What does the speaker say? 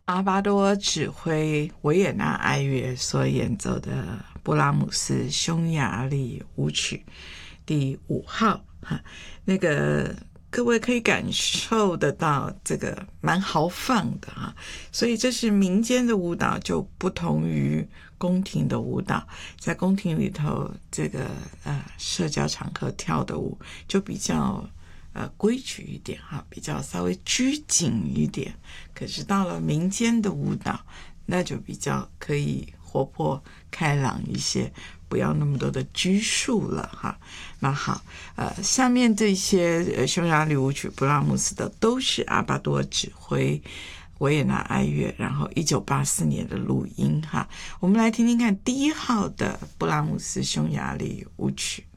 阿巴多指挥维也纳爱乐所演奏的布拉姆斯匈牙利舞曲第5号，那个各位可以感受得到这个蛮豪放的哈，所以这是民间的舞蹈，就不同于宫廷的舞蹈。在宫廷里头，这个社交场合跳的舞就比较规矩一点哈，比较稍微拘谨一点。可是到了民间的舞蹈，那就比较可以活泼开朗一些，不要那么多的拘束了哈。那好，下面这些匈牙利舞曲布拉姆斯的都是阿巴多指挥维也纳爱乐，然后1984年的录音哈。我们来听听看第1号的布拉姆斯匈牙利舞曲。